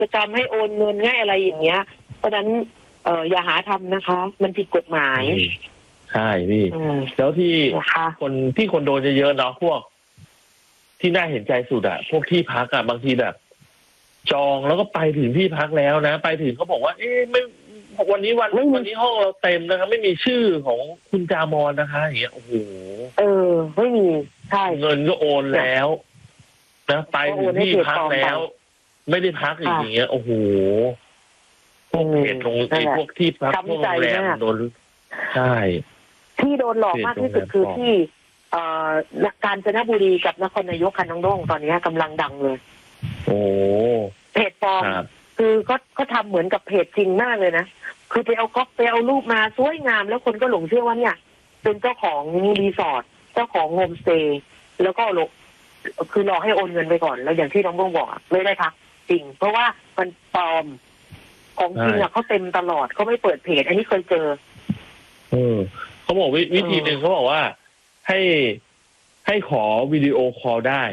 ประจำให้โอนเงินให้อะไรอย่างเงี้ยเพราะฉะนั้นอย่าหาทำนะคะมันผิดกฎหมายใช่พี่แล้วที่คนโดนเยอะๆเนาะพวกที่น่าเห็นใจสุดอะพวกที่พักอะบางทีแบบจองแล้วก็ไปถึงที่พักแล้วนะไปถึงเขาบอกว่าไม่วันนี้ห้องเราเต็มนะครับไม่มีชื่อของคุณจามอนนะคะอย่างเงี้ยโอ้โหไม่มีใช่เงินก็โอนแล้วนะไปถึงที่พักแล้วไม่ได้พักอย่างเงี้ยโอ้โหพวกเพจลงพวกที่พักพวกโรงแรมโดนใช่ที่โดนหลอกมากที่สุดคือที่กาญจนบุรีกับนครนายกค่ะน้องด้งตอนนี้กำลังดังเลยโอ้เพจปลอมคือก็ทำเหมือนกับเพจจริงมากเลยนะคือไปเอารูปมาสวยงามแล้วคนก็หลงเชื่อว่าเนี่ยเป็นเจ้าของรีสอร์ทเจ้าของโฮมสเตย์แล้วก็คือรอให้โอนเงินไปก่อนแล้วอย่างที่น้องด้งบอกไม่ได้พักจริงเพราะว่ามันปลอมของจริงเขาเต็มตลอดเขาไม่เปิดเพจอันนี้เคยเจอเขาบอกวิธีหนึ่งเขาบอกว่าให้ขอวิดีโอคอลได้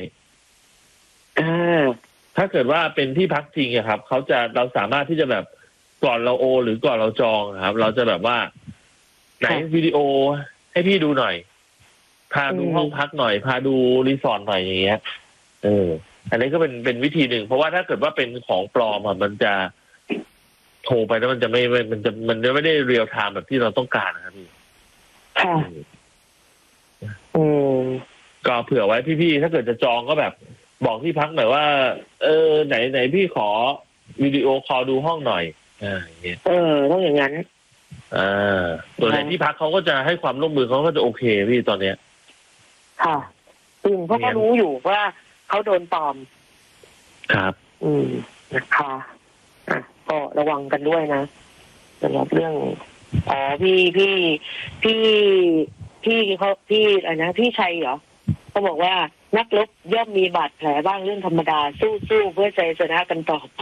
ถ้าเกิดว่าเป็นที่พักจริงอะครับเราสามารถที่จะแบบก่อนเราโอหรือก่อนเราจองครับเราจะแบบว่าไหนวิดีโอให้พี่ดูหน่อยพาดูห้องพักหน่อยพาดูรีสอร์ทหน่อยอย่างเงี้ยอันนี้ก็เป็นวิธีหนึ่งเพราะว่าถ้าเกิดว่าเป็นของปลอมอะมันจะโทรไปแล้วมันจะไม่ได้เรียลไทม์แบบที่เราต้องการนะครับพี่ค่ะก็เผื่อไว้พี่ๆถ้าเกิดจะจองก็แบบบอกที่พักหน่อยว่าไหนพี่ขอวิดีโอคอลดูห้องหน่อยอย่างเงี้ยต้องอย่างนั้นส่วนไหนที่พักเขาก็จะให้ความร่วมมือเขาก็จะโอเคพี่ตอนเนี้ยค่ะจริงเพราะเขารู้อยู่ว่าเขาโดนปลอมครับนะคะก็ระวังกันด้วยนะสำหรับเรื่องพี่อะไรนะพี่ชัยเหรอเขาบอกว่านักรบย่อมมีบาดแผลบ้างเรื่องธรรมดาสู้เพื่อใจชนะกันต่อไป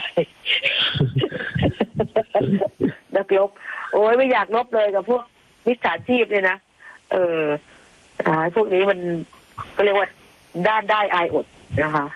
นักรบโอ้ยไม่อยากรบเลยกับพวกมิจฉาชีพเลยนะพวกนี้มันก็เรียกว่าด้านได้อายอดนะคะ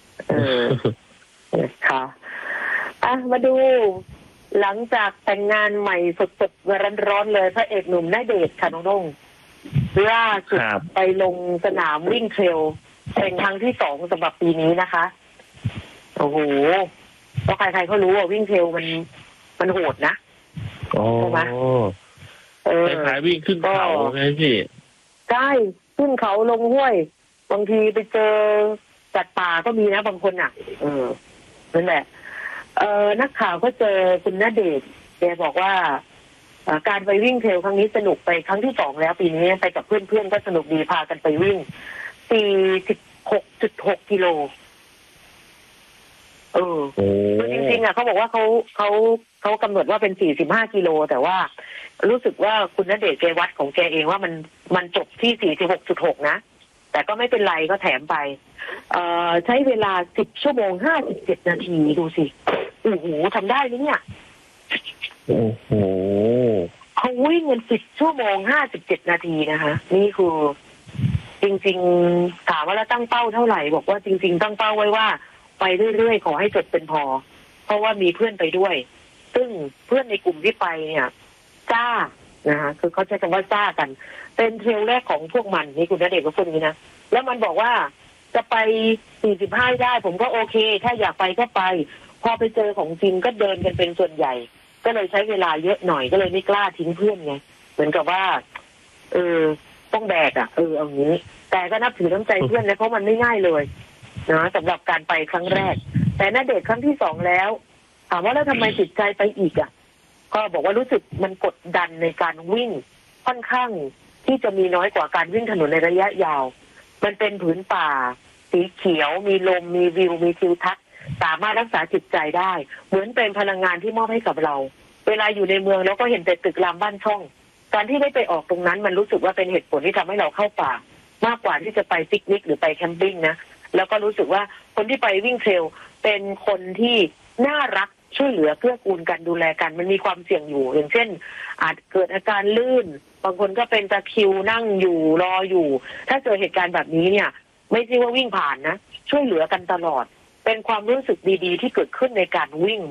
ค่ะมาดูหลังจากแต่งงานใหม่สดๆร้อนๆเลยพระเอกหนุ่มณเดชน์ค่ะน้องด้งล่าสุดไปลงสนามวิ่งเทรลเป็นครั้งที่2สำหรับปีนี้นะคะโอ้โหเพราะใครๆเขารู้ว่าวิ่งเทรลมันโหดนะใช่ไหมคล้ายๆวิ่งขึ้นเขาไงพี่ใช่ขึ้นเขาลงห้วยบางทีไปเจอสัตว์ป่าก็มีนะบางคนอ่ะนั่นแหละนักข่าวก็เจอคุณณเดชน์แกบอกว่าการไปวิ่งเทรลครั้งนี้สนุกไปครั้งที่2แล้วปีนี้ไปกับเพื่อนๆก็สนุกดีพากันไปวิ่ง 46.6 กิโลจริงๆเขาบอกว่าเขากำหนดว่าเป็น45 กิโลแต่ว่ารู้สึกว่าคุณณเดชน์แกวัดของแกเองว่ามันจบที่ 46.6 นะแต่ก็ไม่เป็นไรก็แถมไปใช้เวลา10 ชั่วโมง 57 นาทีดูสิโอ้โหทำได้ไหมเนี่ยโอ้โหเขาวิ่งเงิน10 ชั่วโมง 57 นาทีนะคะนี่คือจริงๆถามว่าแล้วตั้งเป้าเท่าไหร่บอกว่าจริงๆตั้งเป้าไว้ว่าไปเรื่อยๆขอให้จดเป็นพอเพราะว่ามีเพื่อนไปด้วยซึ่งเพื่อนในกลุ่มที่ไปเนี่ยจ้านะคะคือเขาใช้คำว่าจ้ากันเป็นเทรลแรกของพวกมันนี่คุณณเดชน์ก็พูดอย่างนี้นะแล้วมันบอกว่าจะไป45ได้ผมก็โอเคถ้าอยากไปก็ไปพอไปเจอของจริงก็เดินกันเป็นส่วนใหญ่ก็เลยใช้เวลาเยอะหน่อยก็เลยไม่กล้าทิ้งเพื่อนไงเหมือนกับว่าต้องแบกเอางี้แต่ก็นับถือน้ำใจเพื่อนนะเพราะมันไม่ง่ายเลยนะสำหรับการไปครั้งแรกแต่ณเดชน์ครั้งที่2แล้วถามว่าแล้วทำไมติดใจไปอีกก็บอกว่ารู้สึกมันกดดันในการวิ่งค่อนข้างที่จะมีน้อยกว่าการวิ่งถนนในระยะยาวมันเป็นผืนป่าสีเขียวมีลมมีวิวมีทิวทัศน์สามารถรักษาจิตใจได้เหมือนเป็นพลังงานที่มอบให้กับเราเวลาอยู่ในเมืองแล้วก็เห็นแต่ตึกรามบ้านช่องการที่ได้ไปออกตรงนั้นมันรู้สึกว่าเป็นเหตุผลที่ทำให้เราเข้าป่ามากกว่าที่จะไปปิกนิกหรือไปแคมปิ้งนะแล้วก็รู้สึกว่าคนที่ไปวิ่งเทรลเป็นคนที่น่ารักช่วยเหลือเกื้อกูลกันดูแลกันมันมีความเสี่ยงอยู่อย่างเช่นอาจเกิดอาการลื่นบางคนก็เป็นตะคริวนั่งอยู่รออยู่ถ้าเจอเหตุการณ์แบบนี้เนี่ยไม่ใช่ว่าวิ่งผ่านนะช่วยเหลือกันตลอดเป็นความรู้สึกดีๆที่เกิดขึ้นในการวิ่ง